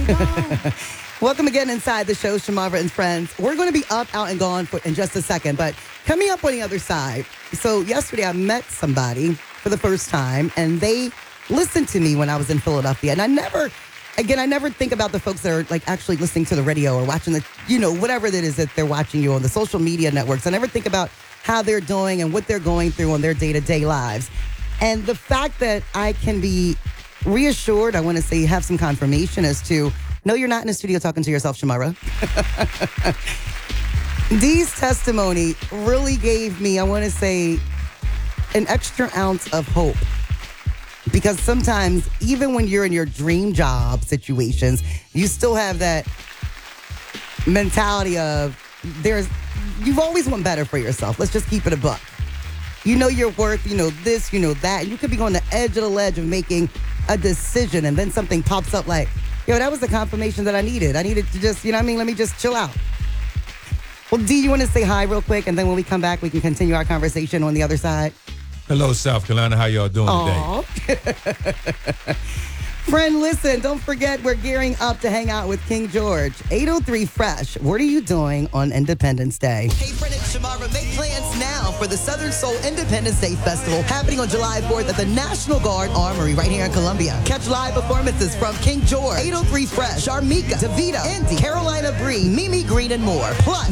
Welcome again inside the show, Shamara and friends. We're going to be up, out, and gone in just a second, but coming up on the other side. So yesterday I met somebody for the first time, and they listened to me when I was in Philadelphia. And I never think about the folks that are like actually listening to the radio or watching whatever it is that they're watching you on the social media networks. I never think about how they're doing and what they're going through on their day-to-day lives. And the fact that I can be reassured, I want to say have some confirmation as to, no, you're not in the studio talking to yourself, Shamara. Dee's testimony really gave me, I want to say, an extra ounce of hope. Because sometimes, even when you're in your dream job situations, you still have that mentality of you've always want better for yourself. Let's just keep it a buck. You know your worth, you know this, you know that. And you could be on the edge of the ledge of making a decision, and then something pops up like, that was the confirmation that I needed. I needed to just, let me just chill out. Well, Dee, you want to say hi real quick, and then when we come back, we can continue our conversation on the other side? Hello, South Carolina. How y'all doing today? Friend, listen, don't forget we're gearing up to hang out with King George. 803 Fresh. What are you doing on Independence Day? Hey, friend, it's Shamara. Make plans now for the Southern Soul Independence Day Festival happening on July 4th at the National Guard Armory right here in Columbia. Catch live performances from King George, 803 Fresh, Sharmika, Davita, Indy, Carolina Bree, Mimi Green, and more. Plus,